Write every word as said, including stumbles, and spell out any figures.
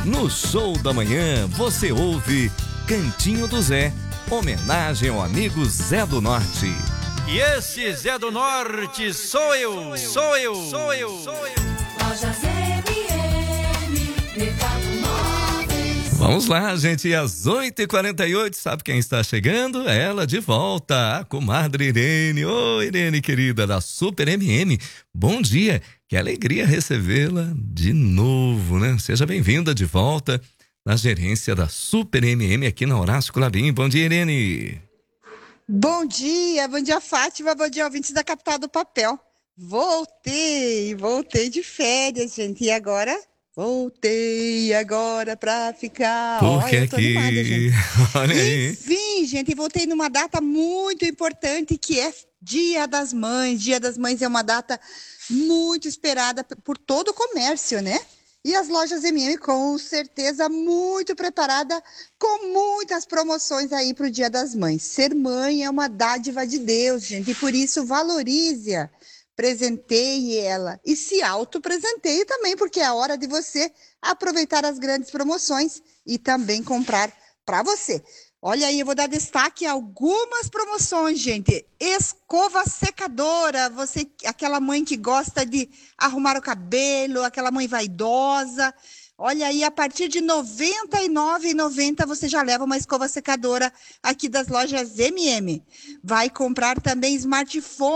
No Show da Manhã, você ouve Cantinho do Zé, homenagem ao amigo Zé do Norte. E esse Zé do Norte sou eu, sou eu, sou eu, sou eu. Lojas M M, Mercado Móveis. Vamos lá, gente, às oito e quarenta e oito, sabe quem está chegando? Ela de volta, a comadre Irene. Ô, Irene, querida, da Super M M. Bom dia, que alegria recebê-la de novo, né? Seja bem-vinda de volta na gerência da Super M M aqui na Horácio Clabim. Bom dia, Irene. Bom dia, bom dia, Fátima, bom dia, ouvintes da Capital do Papel. Voltei, voltei de férias, gente, e agora? Voltei agora pra ficar. Porque Olha, eu tô aqui, animada, gente. olha aí. Enfim, gente, voltei numa data muito importante que é Dia das Mães. Dia das Mães é uma data muito esperada por todo o comércio, né? E as lojas M M, com certeza, muito preparada, com muitas promoções aí para o Dia das Mães. Ser mãe é uma dádiva de Deus, gente, e por isso valorize-a, presenteie ela e se autopresenteie também, porque é a hora de você aproveitar as grandes promoções e também comprar para você. Olha aí, eu vou dar destaque a algumas promoções, gente. Escova secadora, você, aquela mãe que gosta de arrumar o cabelo, aquela mãe vaidosa. Olha aí, a partir de noventa e nove reais e noventa centavos você já leva uma escova secadora aqui das lojas M M. Vai comprar também smartphone.